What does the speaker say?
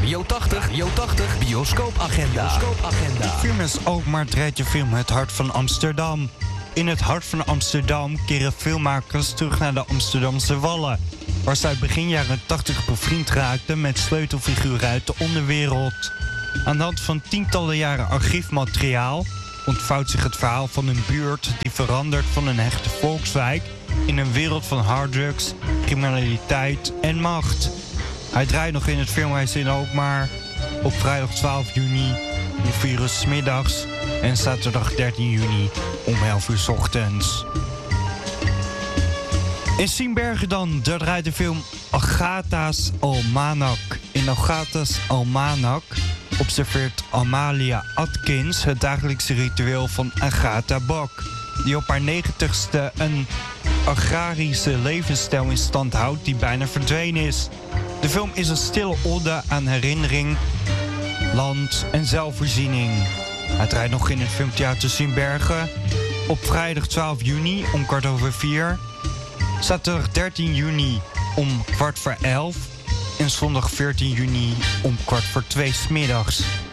Radio 80, bioscoopagenda. De film is Alkmaar draait je film Het Hart van Amsterdam. In Het Hart van Amsterdam keren filmmakers terug naar de Amsterdamse Wallen, waar zij begin jaren 80 bevriend raakten met sleutelfiguren uit de onderwereld. Aan de hand van tientallen jaren archiefmateriaal ontvouwt zich het verhaal van een buurt die verandert van een hechte volkswijk in een wereld van harddrugs, criminaliteit en macht. Hij draait nog in het filmhuis in Alkmaar op vrijdag 12 juni om 4 uur 's middags en zaterdag 13 juni om 11 uur 's ochtends. In Siebenbergen dan, daar draait de film Agatha's Almanak. In Agatha's Almanak observeert Amalia Atkins het dagelijkse ritueel van Agatha Bak, die op haar 90ste een agrarische levensstijl in stand houdt die bijna verdwenen is. De film is een stille ode aan herinnering, land en zelfvoorziening. Hij draait nog in het filmtheater Siebenbergen op vrijdag 12 juni om 4:15, zaterdag 13 juni om 11:15 en zondag 14 juni om 11:45 's middags.